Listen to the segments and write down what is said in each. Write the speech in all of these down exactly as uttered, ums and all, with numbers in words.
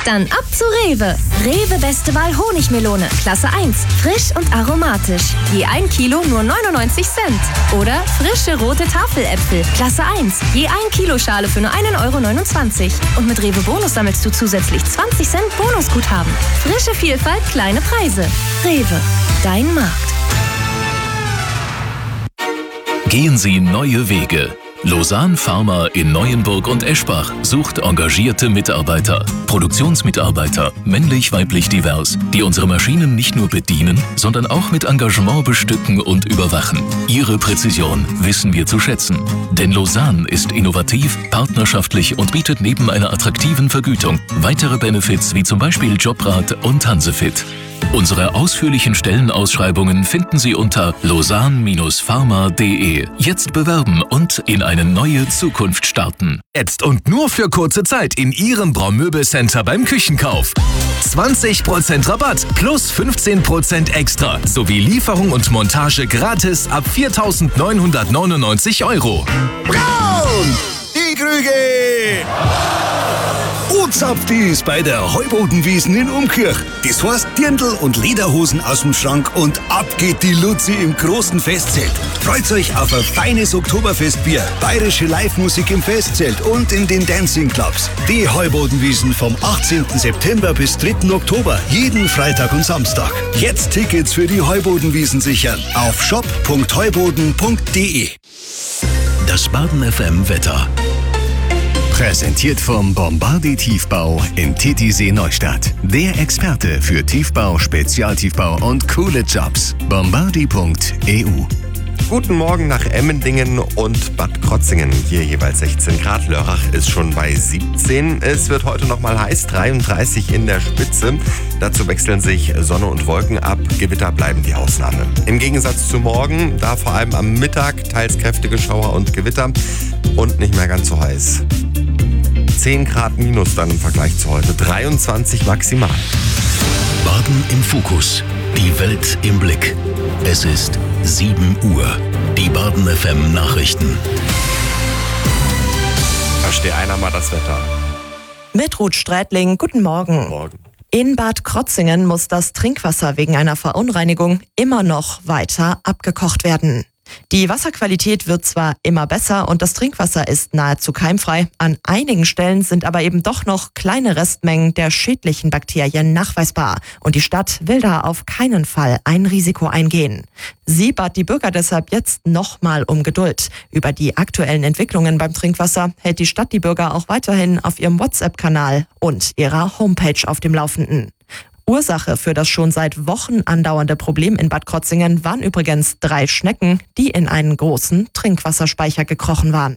Dann ab zu Rewe. Rewe Beste Wahl Honigmelone, Klasse eins. Frisch und aromatisch. Je ein Kilo nur neunundneunzig Cent. Oder frische rote Tafeläpfel, Klasse eins. Je ein Kilo Schale für nur einen Euro neunundzwanzig. Und mit Rewe Bonus sammelst du zusätzlich zwanzig Cent Bonusguthaben. Frische Vielfalt, kleine Preise. Rewe, dein Markt. Gehen Sie neue Wege. Lausanne Pharma in Neuenburg und Eschbach sucht engagierte Mitarbeiter, Produktionsmitarbeiter, männlich-weiblich divers, die unsere Maschinen nicht nur bedienen, sondern auch mit Engagement bestücken und überwachen. Ihre Präzision wissen wir zu schätzen. Denn Lausanne ist innovativ, partnerschaftlich und bietet neben einer attraktiven Vergütung weitere Benefits wie zum Beispiel Jobrat und Hansefit. Unsere ausführlichen Stellenausschreibungen finden Sie unter lausanne pharma punkt de. Jetzt bewerben und in eine neue Zukunft starten. Jetzt und nur für kurze Zeit in Ihrem Braumöbelcenter beim Küchenkauf. zwanzig Prozent Rabatt plus fünfzehn Prozent extra sowie Lieferung und Montage gratis ab viertausendneunhundertneunundneunzig Euro. Braun! Die Krüge! Uzapft ist bei der Heubodenwiesen in Umkirch. Das heißt Dirndl und Lederhosen aus dem Schrank und ab geht die Luzi im großen Festzelt. Freut euch auf ein feines Oktoberfestbier, bayerische Live-Musik im Festzelt und in den Dancing Clubs. Die Heubodenwiesen vom achtzehnten September bis dritten Oktober, jeden Freitag und Samstag. Jetzt Tickets für die Heubodenwiesen sichern auf shop punkt heuboden punkt de. Das Baden F M Wetter. Präsentiert vom Bombardier Tiefbau in Titisee Neustadt. Der Experte für Tiefbau, Spezialtiefbau und coole Jobs. bombardier punkt e u. Guten Morgen nach Emmendingen und Bad Krotzingen. Hier jeweils sechzehn Grad. Lörrach ist schon bei siebzehn. Es wird heute noch mal heiß, dreiunddreißig in der Spitze. Dazu wechseln sich Sonne und Wolken ab. Gewitter bleiben die Ausnahme. Im Gegensatz zu morgen, da vor allem am Mittag teils kräftige Schauer und Gewitter und nicht mehr ganz so heiß. zehn Grad minus dann im Vergleich zu heute. dreiundzwanzig maximal. Baden im Fokus. Die Welt im Blick. Es ist sieben Uhr. Die Baden F M Nachrichten. Verstehe einer mal das Wetter. Mit Ruth Strätling, guten Morgen. Morgen. In Bad Krotzingen muss das Trinkwasser wegen einer Verunreinigung immer noch weiter abgekocht werden. Die Wasserqualität wird zwar immer besser und das Trinkwasser ist nahezu keimfrei, an einigen Stellen sind aber eben doch noch kleine Restmengen der schädlichen Bakterien nachweisbar und die Stadt will da auf keinen Fall ein Risiko eingehen. Sie bat die Bürger deshalb jetzt nochmal um Geduld. Über die aktuellen Entwicklungen beim Trinkwasser hält die Stadt die Bürger auch weiterhin auf ihrem WhatsApp-Kanal und ihrer Homepage auf dem Laufenden. Ursache für das schon seit Wochen andauernde Problem in Bad Krotzingen waren übrigens drei Schnecken, die in einen großen Trinkwasserspeicher gekrochen waren.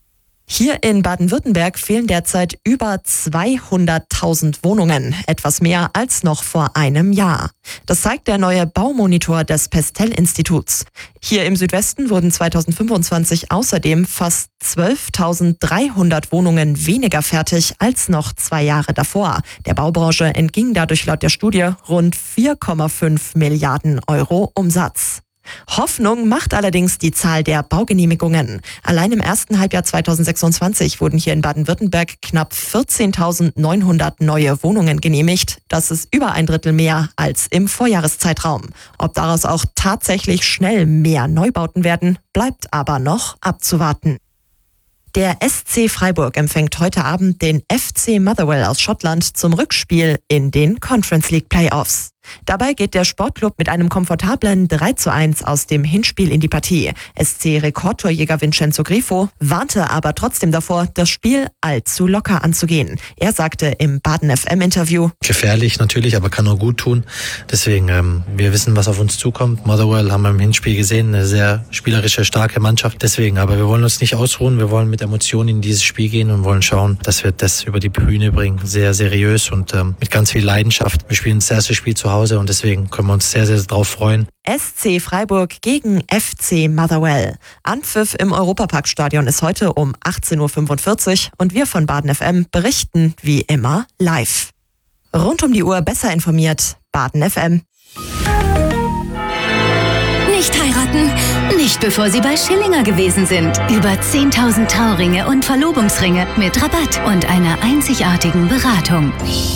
Hier in Baden-Württemberg fehlen derzeit über zweihunderttausend Wohnungen, etwas mehr als noch vor einem Jahr. Das zeigt der neue Baumonitor des Pestel-Instituts. Hier im Südwesten wurden zweitausendfünfundzwanzig außerdem fast zwölftausenddreihundert Wohnungen weniger fertig als noch zwei Jahre davor. Der Baubranche entging dadurch laut der Studie rund vier Komma fünf Milliarden Euro Umsatz. Hoffnung macht allerdings die Zahl der Baugenehmigungen. Allein im ersten Halbjahr zweitausendsechsundzwanzig wurden hier in Baden-Württemberg knapp vierzehntausendneunhundert neue Wohnungen genehmigt. Das ist über ein Drittel mehr als im Vorjahreszeitraum. Ob daraus auch tatsächlich schnell mehr Neubauten werden, bleibt aber noch abzuwarten. Der S C Freiburg empfängt heute Abend den F C Motherwell aus Schottland zum Rückspiel in den Conference League Playoffs. Dabei geht der Sportclub mit einem komfortablen drei zu eins aus dem Hinspiel in die Partie. S C-Rekordtorjäger Vincenzo Grifo warnte aber trotzdem davor, das Spiel allzu locker anzugehen. Er sagte im Baden F M-Interview: Gefährlich natürlich, aber kann nur gut tun. Deswegen, ähm, wir wissen, was auf uns zukommt. Motherwell haben wir im Hinspiel gesehen, eine sehr spielerische, starke Mannschaft. Deswegen, aber wir wollen uns nicht ausruhen. Wir wollen mit Emotionen in dieses Spiel gehen und wollen schauen, dass wir das über die Bühne bringen. Sehr seriös und ähm, mit ganz viel Leidenschaft. Wir spielen das erste Spiel zu Hause. Und deswegen können wir uns sehr, sehr drauf freuen. S C Freiburg gegen F C Motherwell. Anpfiff im Europaparkstadion ist heute um achtzehn Uhr fünfundvierzig und wir von Baden F M berichten wie immer live. Rund um die Uhr besser informiert, Baden F M. Nicht heiraten, nicht bevor Sie bei Schillinger gewesen sind. Über zehntausend Trauringe und Verlobungsringe mit Rabatt und einer einzigartigen Beratung.